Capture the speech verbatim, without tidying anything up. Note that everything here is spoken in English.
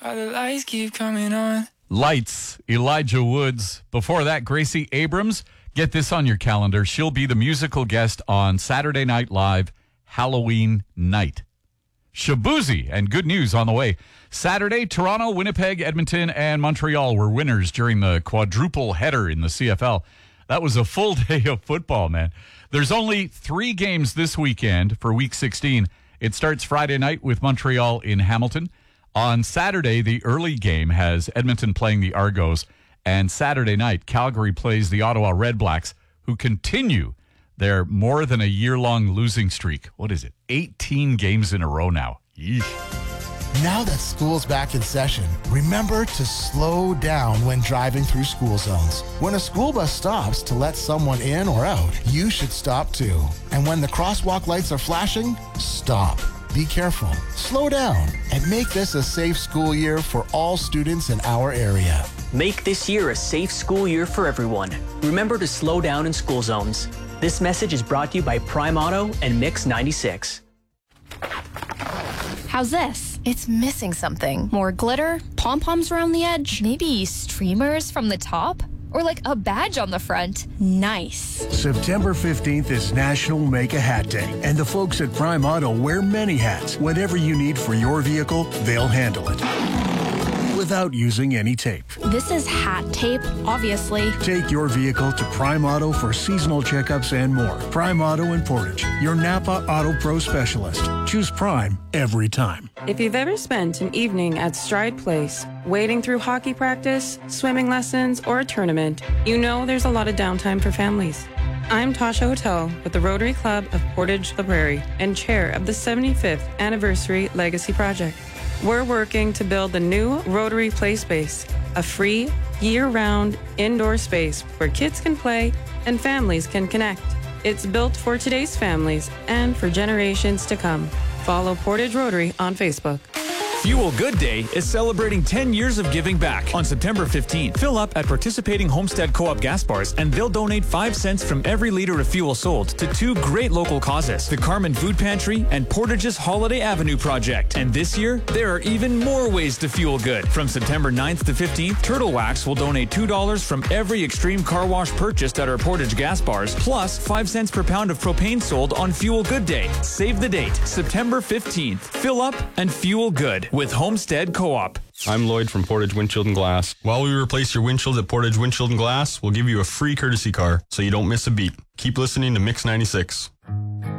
Why the lights keep coming on. Lights, Elijah Woods. Before that, Gracie Abrams. Get this on your calendar. She'll be the musical guest on Saturday Night Live, Halloween night. Shabuzi, and good news on the way. Saturday, Toronto, Winnipeg, Edmonton, and Montreal were winners during the quadruple header in the C F L. That was a full day of football, man. There's only three games this weekend for Week sixteen. It starts Friday night with Montreal in Hamilton. On Saturday, the early game has Edmonton playing the Argos. And Saturday night, Calgary plays the Ottawa Redblacks, who continue their more than a year-long losing streak. What is it? eighteen games in a row now. Yeesh. Now that school's back in session, remember to slow down when driving through school zones. When a school bus stops to let someone in or out, you should stop too. And when the crosswalk lights are flashing, stop. Be careful, slow down, and make this a safe school year for all students in our area. Make this year a safe school year for everyone. Remember to slow down in school zones. This message is brought to you by Prime Auto and Mix ninety-six. How's this? It's missing something. More glitter, pom-poms around the edge, maybe streamers from the top, or like a badge on the front. Nice. September fifteenth is National Make a Hat Day, and the folks at Prime Auto wear many hats. Whatever you need for your vehicle, they'll handle it without using any tape. This is hat tape, obviously. Take your vehicle to Prime Auto for seasonal checkups and more. Prime Auto in Portage, your Napa Auto Pro specialist. Choose Prime every time. If you've ever spent an evening at Stride Place, wading through hockey practice, swimming lessons, or a tournament, you know there's a lot of downtime for families. I'm Tasha Hotel with the Rotary Club of Portage La Prairie and chair of the seventy-fifth Anniversary Legacy Project. We're working to build the new Rotary Play Space, a free, year-round indoor space where kids can play and families can connect. It's built for today's families and for generations to come. Follow Portage Rotary on Facebook. Fuel Good Day is celebrating ten years of giving back on September fifteenth. Fill up at participating Homestead Co-op gas bars and they'll donate five cents from every liter of fuel sold to two great local causes, the Carmen Food Pantry and Portage's Holiday Avenue Project. And this year, there are even more ways to fuel good. From September ninth to fifteenth, Turtle Wax will donate two dollars from every Extreme Car Wash purchased at our Portage gas bars, plus five cents per pound of propane sold on Fuel Good Day. Save the date, September fifteenth. Fill up and fuel good with Homestead Co-op. I'm Lloyd from Portage Windshield and Glass. While we replace your windshields at Portage Windshield and Glass, we'll give you a free courtesy car so you don't miss a beat. Keep listening to Mix ninety-six.